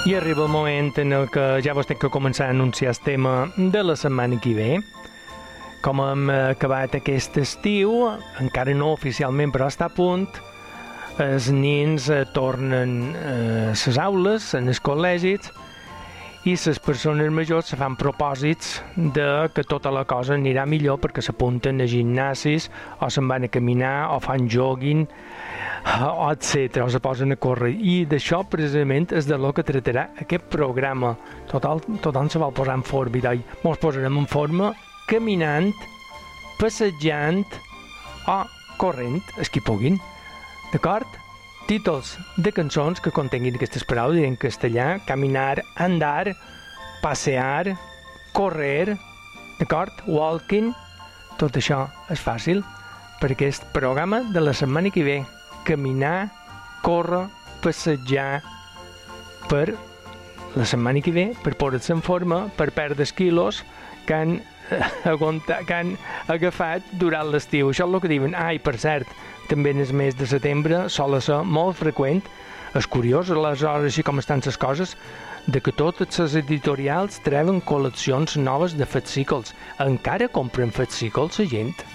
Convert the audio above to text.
I arriba el moment en el que ja vos tenc que començar a anunciar el tema de la setmana que ve. Com hem acabat aquest estiu, encara no oficialment, però està a punt, els nens tornen a les aules, en els col·legis, i les persones majors se fan propòsits de que tota la cosa anirà millor perquè s'apunten a gimnasis o se'n van a caminar o fan jogging o etc. o se posen a córrer. I d'això precisament és de lo que tractarà aquest programa. Tothom se vol posar en forma i ens posarem en forma caminant, passejant o corrent, els que puguin. D'acord? Títols de cançons que contenguin aquestes paraules en castellà: caminar, andar, passear, correr, d'acord? Walking. Tot això és fàcil per aquest programa de la setmana que ve. Caminar, córrer, passejar per la setmana que ve, per posar-se en forma, per perdre els quilos que han agafat durant l'estiu. Això és el que diuen. I per cert, també en el mes de setembre sol ser molt freqüent. És curiós, aleshores, així com estan les coses, de que totes les editorials treuen col·leccions noves de fascículs. Encara compren fascículs la gent?